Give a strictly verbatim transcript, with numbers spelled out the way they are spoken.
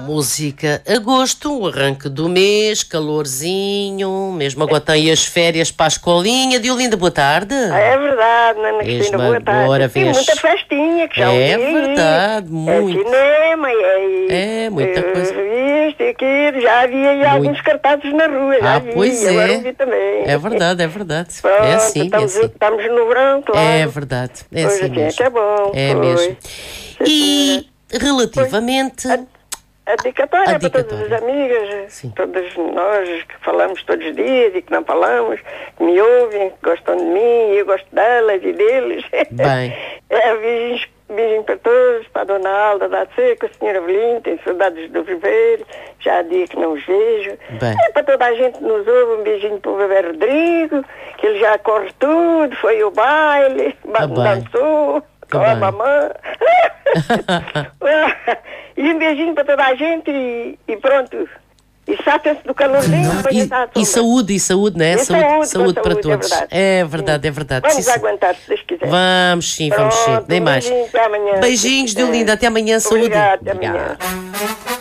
música agosto, o arranque do mês, calorzinho, mesmo agora tem as férias para a escolinha. Diolinda, boa tarde. Ah, é verdade, Ana Cristina, boa tarde. Agora Tem vês... muita festinha que já É ouvi. verdade, muito. É cinema, é, é muita é, coisa. Isto e aquilo, já havia aí alguns cartazes na rua, já Ah, vi, pois agora é. ouvi também. É verdade, é verdade. Pronto, é assim, estamos, é assim. estamos no verão, claro. É verdade, é Pois assim assim, mesmo. é que é bom. É foi. mesmo. E relativamente... A dedicatória A para todas dedicatória. as amigas, Sim. todas nós que falamos todos os dias e que não falamos, que me ouvem, que gostam de mim, eu gosto delas e deles. Bem. É, beijinhos, beijinho para todos, para a Dona Alda da Seca, a Senhora Avelino, tem saudades do Ribeiro, já há dia que não os vejo. Bem. É, para toda a gente que nos ouve, um beijinho para o bebê Rodrigo, que ele já corre tudo, foi ao baile, Ah, bem. dançou com bem. a mamãe. E um beijinho para toda a gente e, e pronto. E satem-se do calorzinho. E, e saúde, e saúde, né? E Saúde, saúde, saúde com para saúde, todos. é É verdade, é verdade. Vamos Sim, sim. aguentar, se Deus quiser. Vamos sim, vamos sim. Pronto, Nem mais. beijinho, até amanhã. Beijinhos, Diolinda. Até amanhã. Saúde. Obrigada, até amanhã.